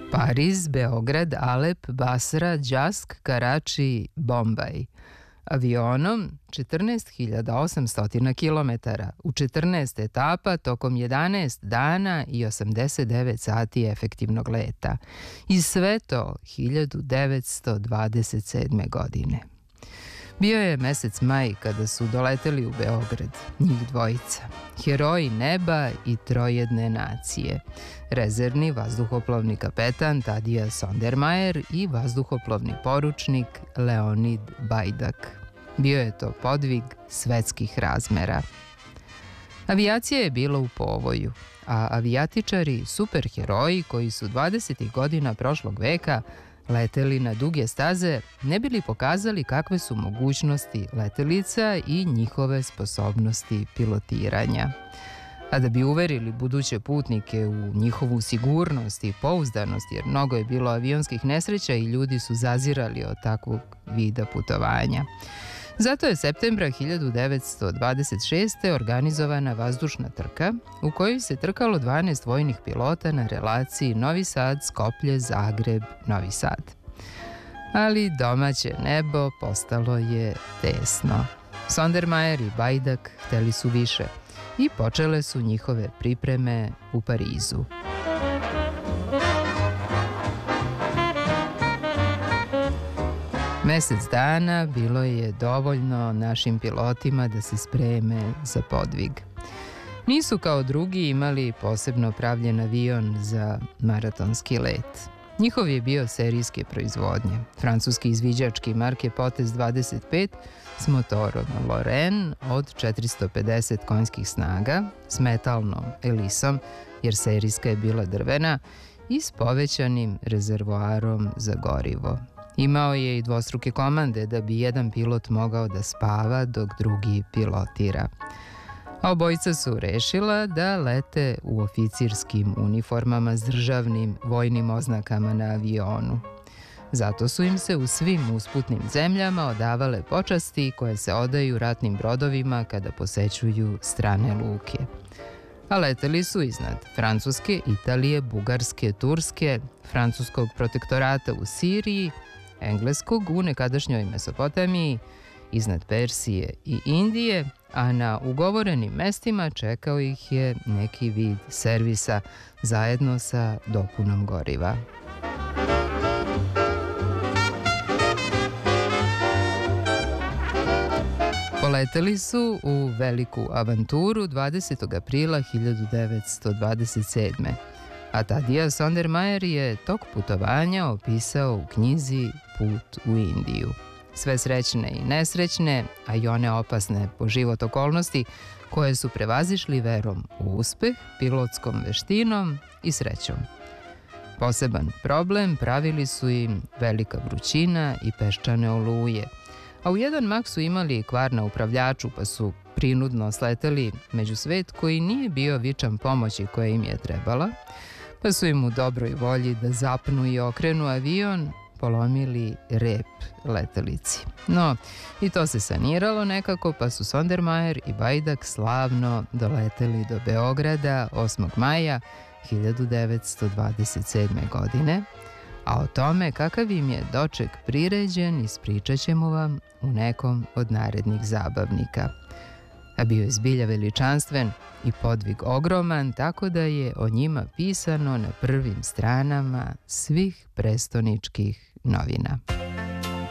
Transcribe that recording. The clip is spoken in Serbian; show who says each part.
Speaker 1: Pariz, Beograd, Alep, Basra, Đask, Karači, Bombaj. Avionom 14.800 km u 14 etapa tokom 11 dana i 89 sati efektivnog leta. I sve to 1927. godine. Bio je mesec maj kada su doleteli u Beograd, njih dvojica, heroji neba i trojedne nacije, rezervni vazduhoplovni kapetan Tadija Sondermajer i vazduhoplovni poručnik Leonid Bajdak. Bio je to podvig svetskih razmera. Avijacija je bila u povoju, a avijatičari, superheroji koji su 20. godina prošlog veka leteli na duge staze, ne bi li pokazali kakve su mogućnosti letelica i njihove sposobnosti pilotiranja. A da bi uverili buduće putnike u njihovu sigurnost i pouzdanost, jer mnogo je bilo avionskih nesreća i ljudi su zazirali od takvog vida putovanja. Zato je septembra 1926. organizovana vazdušna trka u kojoj se trkalo 12 vojnih pilota na relaciji Novi Sad, Skoplje, Zagreb, Novi Sad. Ali domaće nebo postalo je tesno. Sondermajer i Bajdak hteli su više i počele su njihove pripreme u Parizu. Mesec dana bilo je dovoljno našim pilotima da se spreme za podvig. Nisu kao drugi imali posebno pravljen avion za maratonski let. Njihov je bio serijske proizvodnje, francuski izviđački marke Potez 25 s motorom Lorraine od 450 konjskih snaga, s metalnom elisom, jer serijska je bila drvena, i s povećanim rezervoarom za gorivo. Imao je i dvostruke komande da bi jedan pilot mogao da spava dok drugi pilotira. A obojica su rešila da lete u oficirskim uniformama s državnim vojnim oznakama na avionu. Zato su im se u svim usputnim zemljama odavale počasti koje se odaju ratnim brodovima kada posećuju strane luke. A leteli su iznad Francuske, Italije, Bugarske, Turske, francuskog protektorata u Siriji, engleskog u nekadašnjoj Mesopotamiji, iznad Persije i Indije, a na ugovorenim mestima čekao ih je neki vid servisa zajedno sa dopunom goriva. Poleteli su u veliku avanturu 20. aprila 1927. A Tadija Sondermajer je tok putovanja opisao u knjizi Put u Indiju. Sve srećne i nesrećne, a i one opasne po život okolnosti, koje su prevazišli verom u uspeh, pilotskom veštinom i srećom. Poseban problem pravili su im velika vrućina i peščane oluje, a u jedan mak su imali kvar na upravljaču, pa su prinudno sleteli među svet koji nije bio vičan pomoći koja im je trebala, pa su im u dobroj volji da zapnu i okrenu avion polomili rep letelici. No, i to se saniralo nekako, pa su Sondermajer i Bajdak slavno doleteli do Beograda 8. maja 1927. godine, a o tome kakav im je doček priređen ispričat ćemo vam u nekom od narednih zabavnika. A bio je zbilja veličanstven i podvig ogroman, tako da je o njima pisano na prvim stranama svih prestoničkih novina.